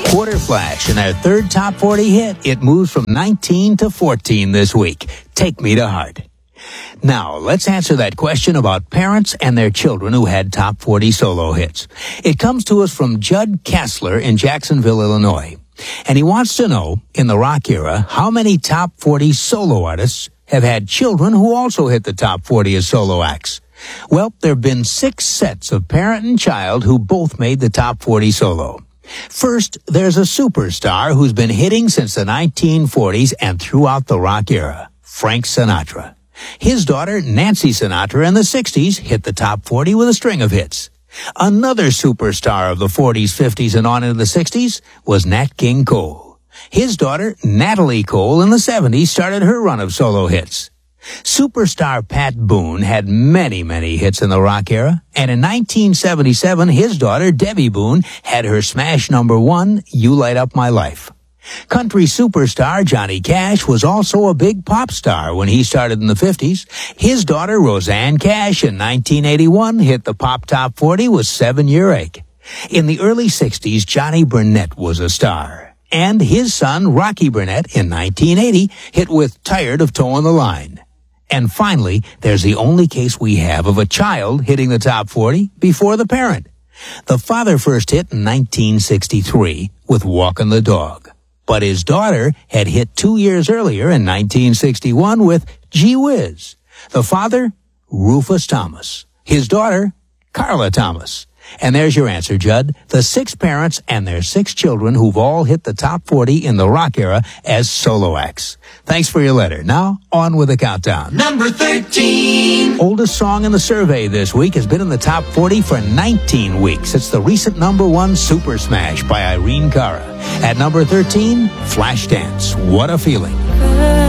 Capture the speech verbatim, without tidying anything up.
Quarter Flash and their third top forty hit. It moves from nineteen to fourteen this week. Take Me to Heart. Now, let's answer that question about parents and their children who had top forty solo hits. It comes to us from Judd Kassler in Jacksonville, Illinois. And he wants to know, in the rock era, how many top forty solo artists have had children who also hit the top forty as solo acts. Well, there have been six sets of parent and child who both made the top forty solo. First, there's a superstar who's been hitting since the nineteen forties and throughout the rock era, Frank Sinatra. His daughter, Nancy Sinatra, in the sixties hit the top forty with a string of hits. Another superstar of the forties, fifties, and on into the sixties was Nat King Cole. His daughter, Natalie Cole, in the seventies started her run of solo hits. Superstar Pat Boone had many, many hits in the rock era, and in nineteen seventy-seven, his daughter, Debbie Boone, had her smash number one, You Light Up My Life. Country superstar Johnny Cash was also a big pop star when he started in the fifties. His daughter, Roseanne Cash, in nineteen eighty-one, hit the pop top forty with Seven Year Ache. In the early sixties, Johnny Burnett was a star, and his son, Rocky Burnett, in nineteen eighty, hit with Tired of Towing the Line. And finally, there's the only case we have of a child hitting the top forty before the parent. The father first hit in nineteen sixty-three with Walkin' the Dog. But his daughter had hit two years earlier in nineteen sixty-one with Gee Whiz. The father, Rufus Thomas. His daughter, Carla Thomas. And there's your answer, Judd. The six parents and their six children who've all hit the top forty in the rock era as solo acts. Thanks for your letter. Now, on with the countdown. Number thirteen. Oldest song in the survey this week has been in the top forty for nineteen weeks. It's the recent number one Super Smash by Irene Cara. At number thirteen, Flashdance, What a Feeling.